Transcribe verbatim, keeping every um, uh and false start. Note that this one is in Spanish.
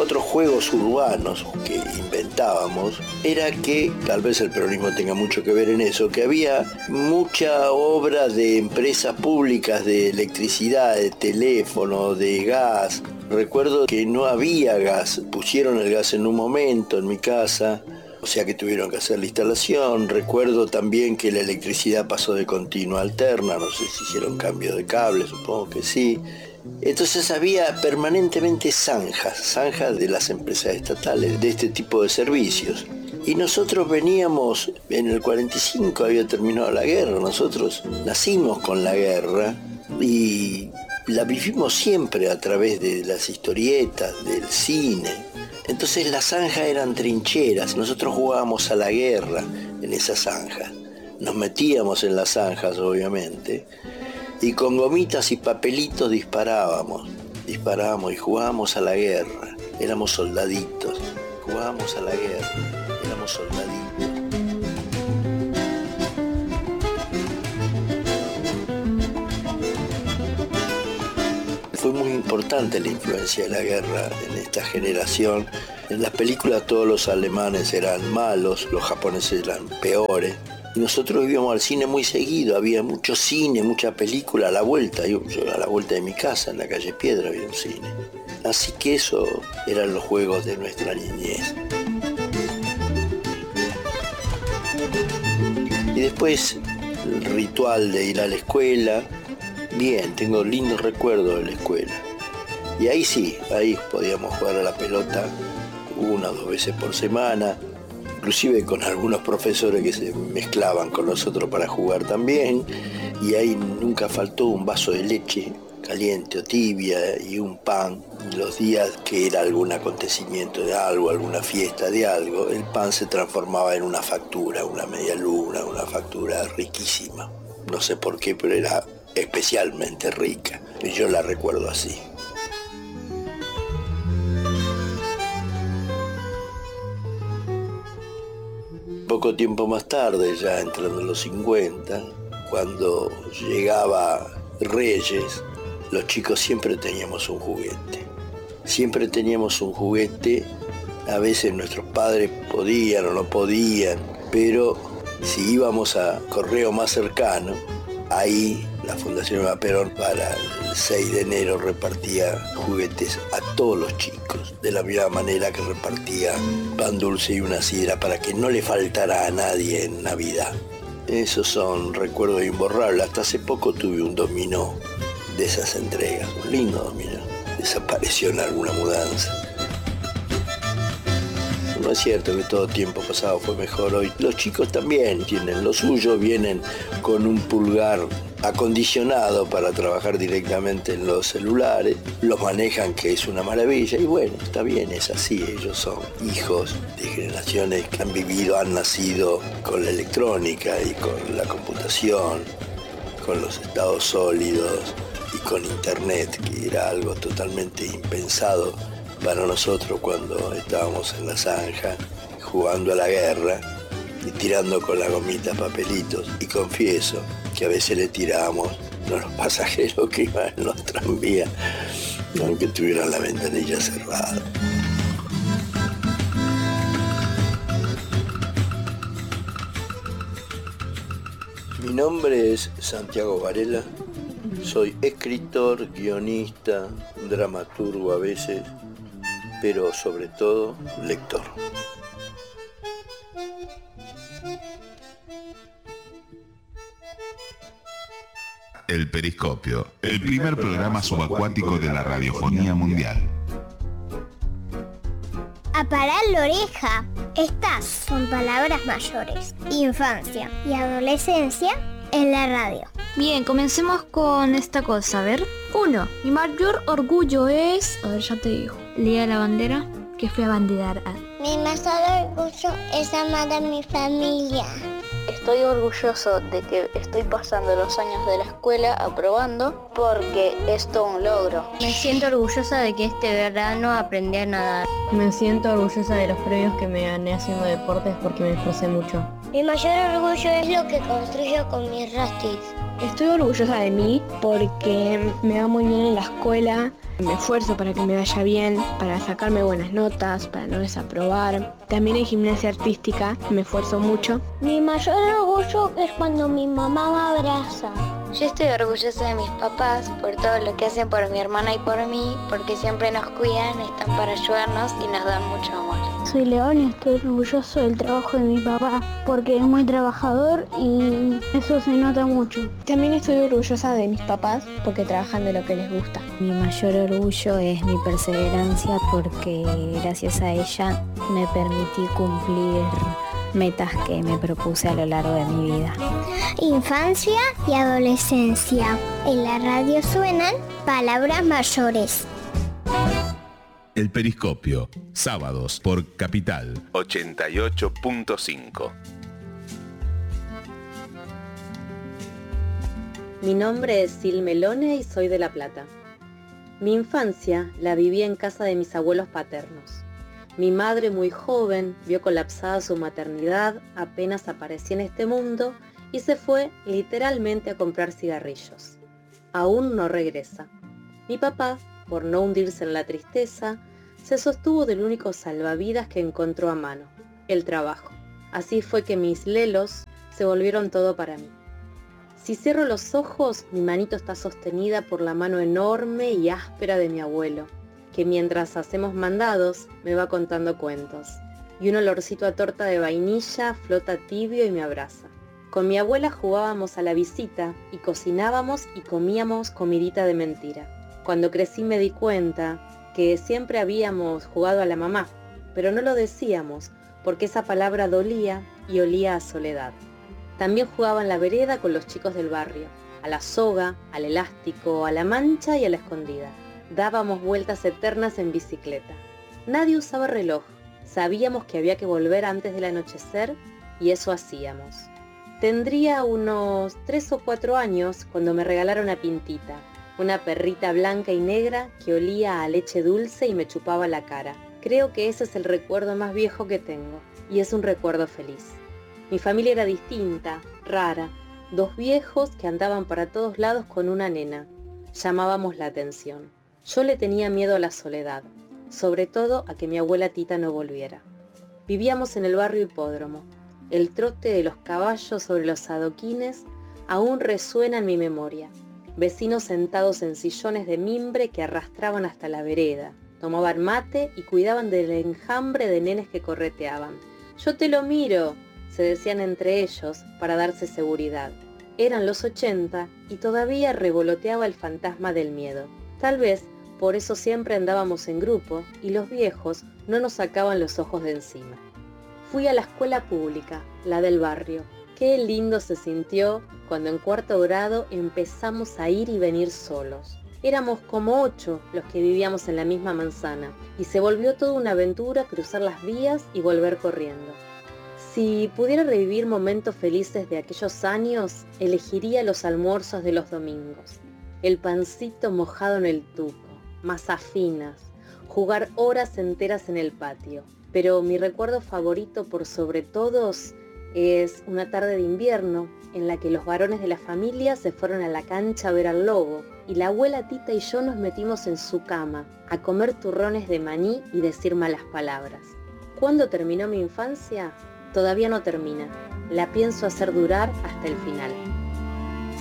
otros juegos urbanos que inventábamos era que, tal vez el peronismo tenga mucho que ver en eso, que había mucha obra de empresas públicas de electricidad, de teléfono, de gas. Recuerdo que no había gas, pusieron el gas en un momento en mi casa, o sea que tuvieron que hacer la instalación. Recuerdo también que la electricidad pasó de continua a alterna, no sé si hicieron cambio de cable, supongo que sí. Entonces había permanentemente zanjas, zanjas de las empresas estatales, de este tipo de servicios. Y nosotros veníamos, en el cuarenta y cinco había terminado la guerra, nosotros nacimos con la guerra y la vivimos siempre a través de las historietas, del cine. Entonces las zanjas eran trincheras, nosotros jugábamos a la guerra en esas zanjas. Nos metíamos en las zanjas, obviamente, y con gomitas y papelitos disparábamos, disparábamos y jugábamos a la guerra. Éramos soldaditos, jugábamos a la guerra, éramos soldaditos. Fue muy importante la influencia de la guerra en esta generación. En las películas todos los alemanes eran malos, los japoneses eran peores. Y nosotros íbamos al cine muy seguido, había mucho cine, mucha película a la vuelta. Yo, yo a la vuelta de mi casa, en la calle Piedra, había un cine. Así que eso eran los juegos de nuestra niñez. Y después el ritual de ir a la escuela. Bien, tengo lindos recuerdos de la escuela. Y ahí sí, ahí podíamos jugar a la pelota una o dos veces por semana, inclusive con algunos profesores que se mezclaban con nosotros para jugar también, y ahí nunca faltó un vaso de leche caliente o tibia y un pan. Los días que era algún acontecimiento de algo, alguna fiesta de algo, el pan se transformaba en una factura, una media luna, una factura riquísima. No sé por qué, pero era especialmente rica, y yo la recuerdo así. Poco tiempo más tarde, ya entrando en los cincuenta, cuando llegaba Reyes, los chicos siempre teníamos un juguete. Siempre teníamos un juguete, a veces nuestros padres podían o no podían, pero si íbamos a correo más cercano, ahí la Fundación Eva Perón para el seis de enero repartía juguetes a todos los chicos, de la misma manera que repartía pan dulce y una sidra para que no le faltara a nadie en Navidad. Esos son recuerdos imborrables. Hasta hace poco tuve un dominó de esas entregas, un lindo dominó. Desapareció en alguna mudanza. No es cierto que todo tiempo pasado fue mejor hoy. Los chicos también tienen lo suyo, vienen con un pulgar acondicionado para trabajar directamente en los celulares, los manejan, que es una maravilla, y bueno, está bien, es así. Ellos son hijos de generaciones que han vivido, han nacido con la electrónica y con la computación, con los estados sólidos y con internet, que era algo totalmente impensado para nosotros cuando estábamos en la zanja jugando a la guerra y tirando con la gomita papelitos. Y confieso que a veces le tirábamos a los pasajeros que iban en los tranvías, aunque tuvieran la ventanilla cerrada. Mi nombre es Santiago Varela, soy escritor, guionista, dramaturgo a veces, pero sobre todo lector. El Periscopio, el primer programa subacuático de la radiofonía mundial. A parar la oreja. Estas son palabras mayores. Infancia y adolescencia en la radio. Bien, comencemos con esta cosa, a ver. Uno, mi mayor orgullo es... A ver, ya te digo. El día de la bandera, que fui a banderar a... Mi mayor orgullo es amar a mi familia. Estoy orgulloso de que estoy pasando los años de la escuela aprobando, porque es todo un logro. Me siento orgullosa de que este verano aprendí a nadar. Me siento orgullosa de los premios que me gané haciendo deportes porque me esforcé mucho. Mi mayor orgullo es lo que construyo con mis rastis. Estoy orgullosa de mí porque me va muy bien en la escuela. Me esfuerzo para que me vaya bien, para sacarme buenas notas, para no desaprobar. También en gimnasia artística me esfuerzo mucho. Mi mayor orgullo es cuando mi mamá me abraza. Yo estoy orgullosa de mis papás por todo lo que hacen por mi hermana y por mí, porque siempre nos cuidan, están para ayudarnos y nos dan mucho amor. Soy León y estoy orgulloso del trabajo de mi papá, porque es muy trabajador y eso se nota mucho. También estoy orgullosa de mis papás porque trabajan de lo que les gusta. Mi mayor orgullo es mi perseverancia porque gracias a ella me permití cumplir metas que me propuse a lo largo de mi vida. Infancia y adolescencia. En la radio suenan palabras mayores. El Periscopio, sábados por Capital ochenta y ocho punto cinco. Mi nombre es Sil Melone y soy de La Plata. Mi infancia la viví en casa de mis abuelos paternos. Mi madre, muy joven, vio colapsada su maternidad apenas aparecía en este mundo y se fue literalmente a comprar cigarrillos. Aún no regresa. Mi papá, por no hundirse en la tristeza, se sostuvo del único salvavidas que encontró a mano, el trabajo. Así fue que mis lelos se volvieron todo para mí. Si cierro los ojos, mi manito está sostenida por la mano enorme y áspera de mi abuelo, que mientras hacemos mandados me va contando cuentos. Y un olorcito a torta de vainilla flota tibio y me abraza. Con mi abuela jugábamos a la visita y cocinábamos y comíamos comidita de mentira. Cuando crecí me di cuenta que siempre habíamos jugado a la mamá, pero no lo decíamos porque esa palabra dolía y olía a soledad. También jugaba en la vereda con los chicos del barrio, a la soga, al elástico, a la mancha y a la escondida. Dábamos vueltas eternas en bicicleta. Nadie usaba reloj, sabíamos que había que volver antes del anochecer y eso hacíamos. Tendría unos tres o cuatro años cuando me regalaron a Pintita, una perrita blanca y negra que olía a leche dulce y me chupaba la cara. Creo que ese es el recuerdo más viejo que tengo, y es un recuerdo feliz. Mi familia era distinta, rara, dos viejos que andaban para todos lados con una nena. Llamábamos la atención. Yo le tenía miedo a la soledad, sobre todo a que mi abuela Tita no volviera. Vivíamos en el barrio Hipódromo. El trote de los caballos sobre los adoquines aún resuena en mi memoria. Vecinos sentados en sillones de mimbre que arrastraban hasta la vereda, tomaban mate y cuidaban del enjambre de nenes que correteaban. «Yo te lo miro», se decían entre ellos para darse seguridad. Eran los ochenta y todavía revoloteaba el fantasma del miedo. Tal vez por eso siempre andábamos en grupo y los viejos no nos sacaban los ojos de encima. Fui a la escuela pública, la del barrio. Qué lindo se sintió cuando en cuarto grado empezamos a ir y venir solos. Éramos como ocho los que vivíamos en la misma manzana y se volvió toda una aventura cruzar las vías y volver corriendo. Si pudiera revivir momentos felices de aquellos años, elegiría los almuerzos de los domingos. El pancito mojado en el tuco, masas finas, jugar horas enteras en el patio. Pero mi recuerdo favorito por sobre todos es una tarde de invierno en la que los varones de la familia se fueron a la cancha a ver al lobo y la abuela Tita y yo nos metimos en su cama a comer turrones de maní y decir malas palabras. ¿Cuándo terminó mi infancia? Todavía no termina. La pienso hacer durar hasta el final.